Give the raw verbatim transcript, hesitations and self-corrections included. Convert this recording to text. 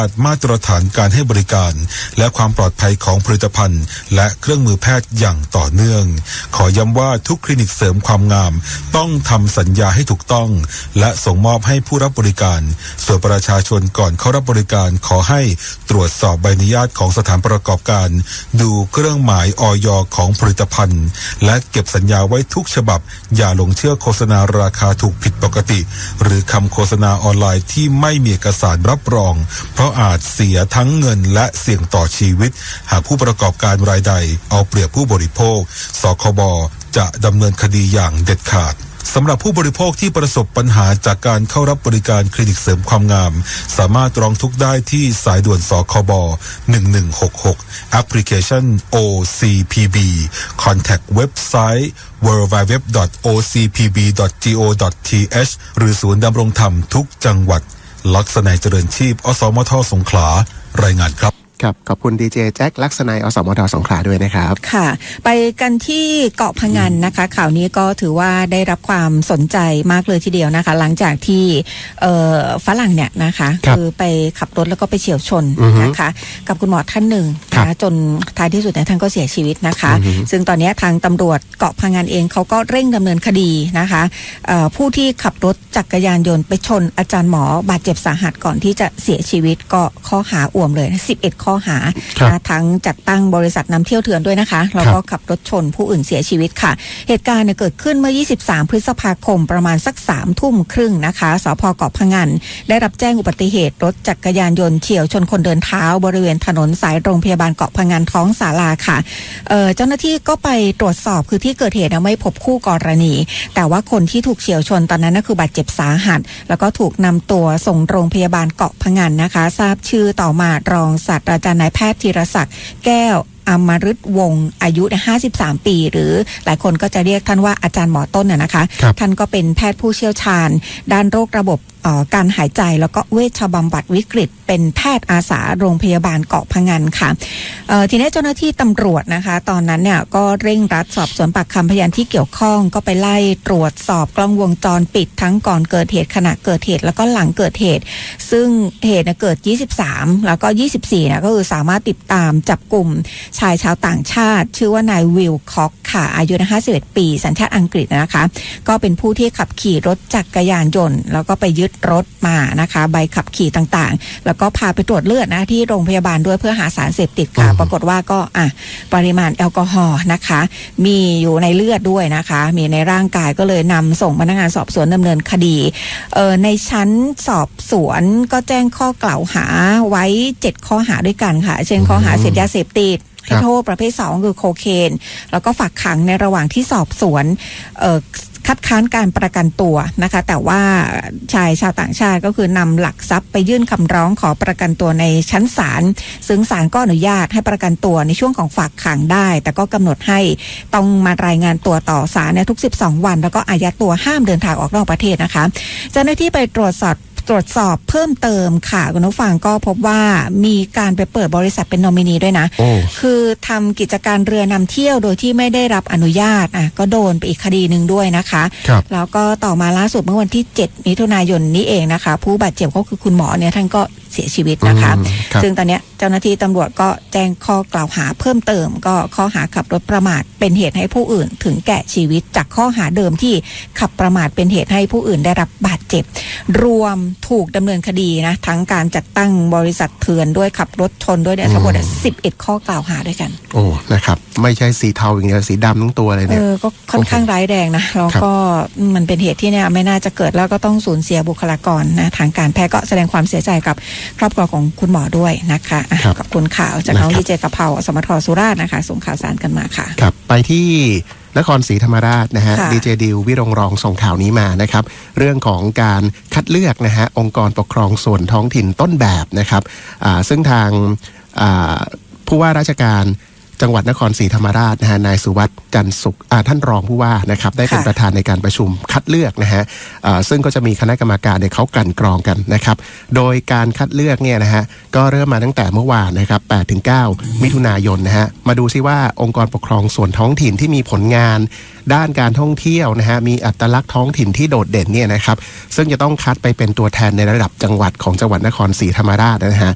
มาตรฐานการให้บริการและความปลอดภัยของผลิตภัณฑ์และเครื่องมือแพทย์อย่างต่อเนื่องขอย้ำว่าทุกคลินิกเสริมความงามต้องทำสัญญาให้ถูกต้องและส่งมอบให้ผู้รับบริการส่วนประชาชนก่อนเข้ารับบริการขอให้ตรวจสอบใบอนุญาตของสถานประกอบการดูเครื่องหมายอย.ของผลิตภัณฑ์และเก็บสัญญาไว้ทุกฉบับอย่าหลงเชื่อโฆษณาราคาถูกผิดปกติหรือคำโฆษณาออนไลน์ที่ไม่มีเอกสารรับรองเพราะอาจเสียทั้งเงินและเสี่ยงต่อชีวิตหากผู้ประกอบการรายใดเอาเปรียบผู้บริโภคสคบจะดำเนินคดีอย่างเด็ดขาดสำหรับผู้บริโภคที่ประสบปัญหาจากการเข้ารับบริการคลินิกเสริมความงามสามารถร้องทุกข์ได้ที่สายด่วนสคบหนึ่งหนึ่งหกหกแอปพลิเคชัน โอ ซี พี บี Contact เว็บไซต์ ดับเบิลยู ดับเบิลยู ดับเบิลยู ดอท โอ ซี พี บี ดอท จี โอ ดอท ที เอช หรือศูนย์ดำรงธรรมทุกจังหวัดลักษณะเจริญชีพอสมทสงขลารายงานครับครับขอบคุณดีเจแจ็คลักษณัยอสมทสงขลาด้วยนะครับค่ะไปกันที่เกาะพะงันนะคะข่าวนี้ก็ถือว่าได้รับความสนใจมากเลยทีเดียวนะคะหลังจากที่ฝรั่งเนี่ยนะคะคือไปขับรถแล้วก็ไปเฉี่ยวชนนะคะกับคุณหมอท่านหนึ่งนะคะจนท้ายที่สุดเนี่ยท่านก็เสียชีวิตนะคะซึ่งตอนนี้ทางตำรวจเกาะพะงันเองเขาก็เร่งดำเนินคดีนะคะผู้ที่ขับรถจักรยานยนต์ไปชนอาจารย์หมอบาดเจ็บสาหัสก่อนที่จะเสียชีวิตก็ข้อหาอ่วมเลยสิบเอ็ดข้อหาทั้งจัดตั้งบริษัทนำเที่ยวเถื่อนด้วยนะคะแล้วก็ขับรถชนผู้อื่นเสียชีวิตค่ะเหตุการณ์เนี่ยเกิดขึ้นเมื่อยี่สิบสามพฤษภาคมประมาณสักสามทุ่มครึ่งนะคะสภ.เกาะพะงันได้รับแจ้งอุบัติเหตุรถจักรยานยนต์เฉี่ยวชนคนเดินเท้าบริเวณถนนสายโรงพยาบาลเกาะพะงันท้องศาลาค่ะ เอ่อ เจ้าหน้าที่ก็ไปตรวจสอบคือที่เกิดเหตุไม่พบคู่กรณีแต่ว่าคนที่ถูกเฉี่ยวชนตอนนั้นก็คือบาดเจ็บสาหัสแล้วก็ถูกนำตัวส่งโรงพยาบาลเกาะพะงันนะคะทราบชื่อต่อมารองศาสตราจารย์นายแพทย์ธีรศักดิ์แก้วอมฤตวงศ์อายุห้าสิบสามปีหรือหลายคนก็จะเรียกท่านว่าอาจารย์หมอต้นน่ะนะคะท่านก็เป็นแพทย์ผู้เชี่ยวชาญด้านโรคระบบการหายใจแล้วก็เวชบำบัดวิกฤตเป็นแพทย์อาสาโรงพยาบาลเกาะพะงันค่ะทีนี้เจ้าหน้าที่ตำรวจนะคะตอนนั้นเนี่ยก็เร่งรัดสอบสวนปากคำพยานที่เกี่ยวข้องก็ไปไล่ตรวจสอบกล้องวงจรปิดทั้งก่อนเกิดเหตุขณะเกิดเหตุแล้วก็หลังเกิดเหตุซึ่งเหตุเกิดยี่สิบสามแล้วก็ยี่สิบสี่นะก็คือสามารถติดตามจับกลุ่มชายชาวต่างชาติชื่อว่านายวิลค็อกค่ะอายุห้าสิบเอ็ดปีสัญชาติอังกฤษนะคะก็เป็นผู้ที่ขับขี่รถจักรยานยนต์แล้วก็ไปยึดรถมานะคะใบขับขี่ต่างๆแล้วก็พาไปตรวจเลือดนะที่โรงพยาบาลด้วยเพื่อหาสารเสพติดค่ะปรากฏว่าก็อ่ะปริมาณแอลกอฮอล์นะคะมีอยู่ในเลือดด้วยนะคะมีในร่างกายก็เลยนำส่งพนักงานสอบสวนดำเนินคดีเอ่อในชั้นสอบสวนก็แจ้งข้อกล่าวหาไว้เจ็ดข้อหาด้วยกันค่ะเช่นข้อหาเสพยาเสพติดให้โทษประเภทสองคือโคเคนแล้วก็ฝากขังในระหว่างที่สอบสวนเอ่อคัดค้านการประกันตัวนะคะแต่ว่าชายชาวต่างชาติก็คือนำหลักทรัพย์ไปยื่นคำร้องขอประกันตัวในชั้นศาลซึ่งศาลก็อนุญาตให้ประกันตัวในช่วงของฝากขังได้แต่ก็กำหนดให้ต้องมารายงานตัวต่อศาลในทุกสิบสองวันแล้วก็อายัดตัวห้ามเดินทางออกนอกประเทศนะคะเจ้าหน้าที่ไปตรวจสอบตรวจสอบเพิ่มเติมค่ะคุณผู้ฟังก็พบว่ามีการไปเปิดบริษัทเป็นนอมินีด้วยนะคือทำกิจการเรือนำเที่ยวโดยที่ไม่ได้รับอนุญาตอ่ะก็โดนไปอีกคดีหนึ่งด้วยนะคะแล้วก็ต่อมาล่าสุดเมื่อวันที่เจ็ดมิถุนายนนี้เองนะคะผู้บาดเจ็บก็คือคุณหมอเนี่ยท่านก็เสียชีวิตนะคะซึ่งตอนนี้เจ้าหน้าที่ตำรวจก็แจ้งข้อกล่าวหาเพิ่มเติมก็ข้อหาขับรถประมาทเป็นเหตุให้ผู้อื่นถึงแก่ชีวิตจากข้อหาเดิมที่ขับประมาทเป็นเหตุให้ผู้อื่นได้รับบาดเจ็บรวมถูกดำเนินคดีนะทั้งการจัดตั้งบริษัทเถื่อนด้วยขับรถชนด้วยเนี่ยทั้งหมดสิบเอ็ดข้อกล่าวหาด้วยกันโอ้นะครับไม่ใช่สีเทาอย่างเดียวสีดำทั้งตัวเลยเนี่ยเออก็ค่อนข้างร้ายแรงนะแล้วก็มันเป็นเหตุที่เนี่ยไม่น่าจะเกิดแล้วก็ต้องสูญเสียบุคลากรนะทางการแพทย์ก็แสดงความเสียใจกับครอบครัวของคุณหมอด้วยนะคะขอบคุณข่าวจากน้องดีเจกะเพราสมทสุราษฎร์นะคะส่งข่าวสารกันมาค่ะครับไปที่นครศรีธรรมราชนะฮะดีเจดิววิรงรองส่งข่าวนี้มานะครับเรื่องของการคัดเลือกนะฮะองค์กรปกครองส่วนท้องถิ่นต้นแบบนะครับซึ่งทางผู้ว่าราชการจังหวัดนครศรีธรรมราชนะฮะนายสุวัสดิ์จันทร์สุขท่านรองผู้ว่านะครับได้เป็นประธานในการประชุมคัดเลือกนะฮะซึ่งก็จะมีคณะกรรมการเนี่ยเขากลั่นกรองกันนะครับโดยการคัดเลือกเนี่ยนะฮะก็เริ่มมาตั้งแต่เมื่อวานนะครับแปดถึงเก้ามิถุนายนนะฮะมาดูซิว่าองค์กรปกครองส่วนท้องถิ่นที่มีผลงานด้านการท่องเที่ยวนะฮะมีอัตลักษณ์ท้องถิ่นที่โดดเด่นเนี่ยนะครับซึ่งจะต้องคัดไปเป็นตัวแทนในระดับจังหวัดของจังหวัดนครศรีธรรมราชนะฮะ